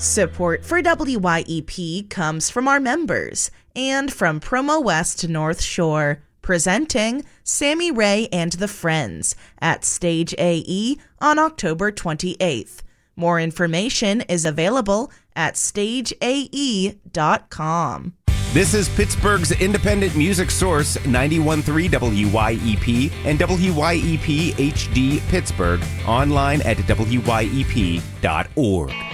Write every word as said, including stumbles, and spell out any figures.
Support for W Y E P comes from our members and from Promo West North Shore, presenting Sammy Ray and the Friends at Stage A E on October twenty-eighth. More information is available at stage a e dot com. This is Pittsburgh's independent music source, ninety-one point three W Y E P and W Y E P H D Pittsburgh, online at W Y E P dot org.